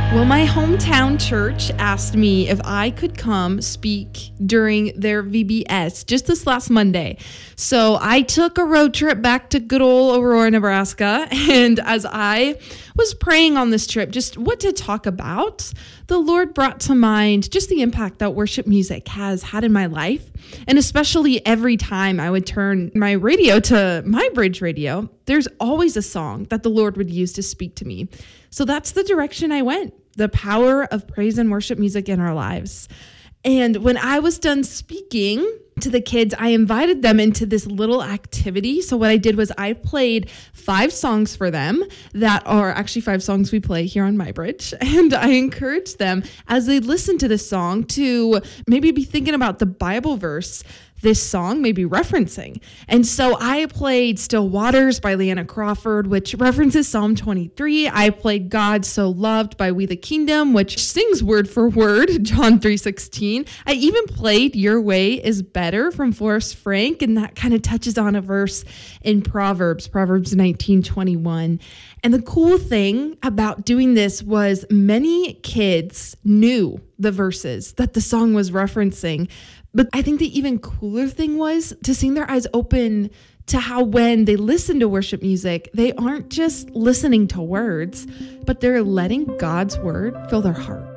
Well, my hometown church asked me if I could come speak during their VBS just this last Monday. So I took a road trip back to good old Aurora, Nebraska. And as I was praying on this trip, just what to talk about, the Lord brought to mind just the impact that worship music has had in my life. And especially every time I would turn my radio to My Bridge Radio, there's always a song that the Lord would use to speak to me. So that's the direction I went. The power of praise and worship music in our lives. And when I was done speaking to the kids, I invited them into this little activity. So what I did was I played 5 songs for them that are actually 5 songs we play here on My Bridge. And I encouraged them as they listen to this song to maybe be thinking about the Bible verse this song may be referencing. And so I played Still Waters by Leanna Crawford, which references Psalm 23. I played God So Loved by We the Kingdom, which sings word for word John 3:16. I even played Your Way is Better from Forrest Frank, and that kind of touches on a verse in Proverbs 19:21. And the cool thing about doing this was many kids knew the verses that the song was referencing. But I think the even cooler thing was to seeing their eyes open to how when they listen to worship music, they aren't just listening to words, but they're letting God's word fill their heart.